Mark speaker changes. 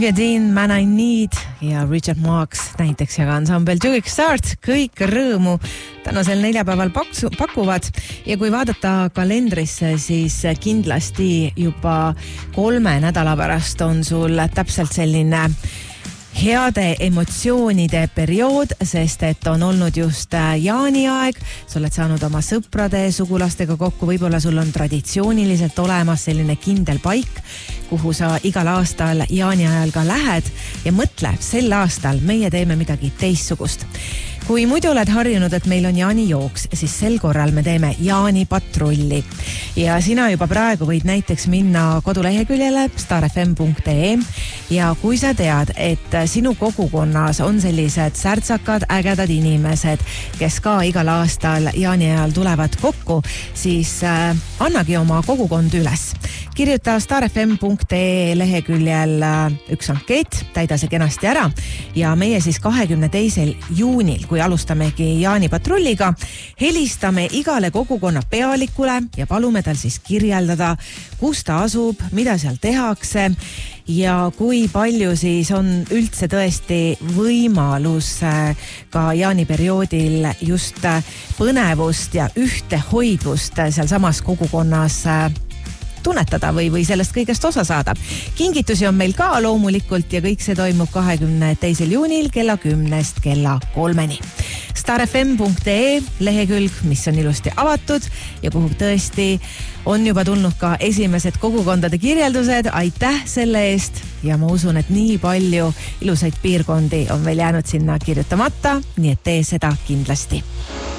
Speaker 1: Dean, Man I Need ja Richard Marx näiteks ja ka ansambel Jurik Start kõik rõõmu tänasel neljapäeval pakuvad ja kui vaadata kalendrisse, siis kindlasti juba 3 nädala pärast on sul täpselt selline heade emotsioonide periood, sest et on olnud just jaaniaeg, sa oled saanud oma sõprade, sugulastega kokku, võib-olla sul on traditsiooniliselt olemas selline kindel paik, kuhu sa igal aastal jaani ajal ka lähed ja mõtle, sel aastal meie teeme midagi teistsugust. Kui muidu oled harjunud, et meil on jaanijooks, siis sel korral me teeme jaanipatrulli. Ja sina juba praegu võid näiteks minna koduleheküljele starfm.ee ja kui sa tead, et sinu kogukonnas on sellised särtsakad, ägedad inimesed, kes ka igal aastal jaani ajal tulevad kokku, siis annagi oma kogukond üles. Kirjuta starfm.ee leheküljel üks ankeet, täida see kenasti ära ja meie siis 22. juunil, kui alustamegi jaanipatrulliga, helistame igale kogukonna pealikule ja palume tal siis kirjeldada, kus ta asub, mida seal tehakse ja kui palju siis on üldse tõesti võimalus ka jaaniperioodil just põnevust ja ühtehoidvust sealsamas kogukonnas tunnetada või sellest kõigest osa saada. Kingitusi on meil ka loomulikult ja kõik see toimub 22. juunil kella 10 kella 3. starfm.ee lehekülg, mis on ilusti avatud ja kuhu tõesti on juba tulnud ka esimesed kogukondade kirjeldused. Aitäh selle eest ja ma usun, et nii palju ilusaid piirkondi on veel jäänud sinna kirjutamata, nii et tee seda kindlasti.